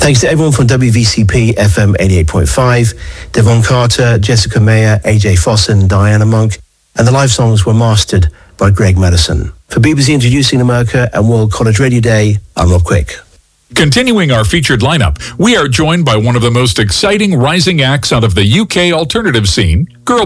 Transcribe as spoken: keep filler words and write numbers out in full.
Thanks to everyone from W V C P F M eighty-eight point five, Devon Carter, Jessica Mayer, A J Fossen, Diana Monk, and the live songs were mastered by Greg Madison. For B B C Introducing America and World College Radio Day, I'm Rob Quick. Continuing our featured lineup, we are joined by one of the most exciting rising acts out of the U K alternative scene, Girl